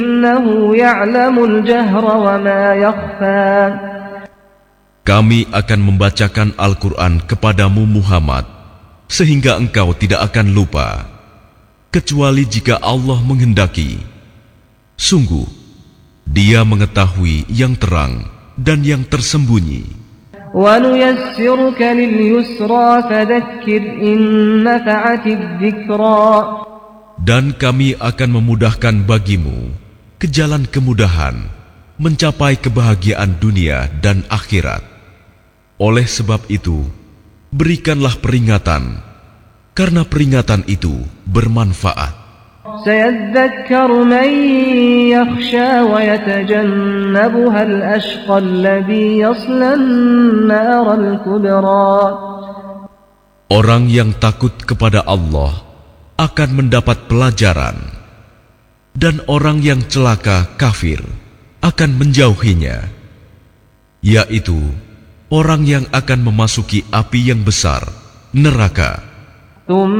إنه يعلم الجهر وما يخفى. Kami akan membacakan Al-Quran kepadamu Muhammad, sehingga engkau tidak akan lupa, kecuali jika Allah menghendaki. Sungguh, Dia mengetahui yang terang dan yang tersembunyi. وَنُيَسِّرُكَ لِلْيُسْرَى فَذَكِّرْ إِن نَّفَعَتِ الذِّكْرَى. Dan kami akan memudahkan bagimu ke jalan kemudahan mencapai kebahagiaan dunia dan akhirat. Oleh sebab itu, berikanlah peringatan, karena peringatan itu bermanfaat. سَيَذَّكَّرُ مَن يَخْشَىٰ وَيَتَجَنَّبُهَا الْأَشْقَى الَّذِي يَصْلَى النَّارَ الْكُبْرَىٰ. Orang yang takut kepada Allah akan mendapat pelajaran, dan orang yang celaka kafir akan menjauhinya, yaitu orang yang akan memasuki api yang besar, neraka.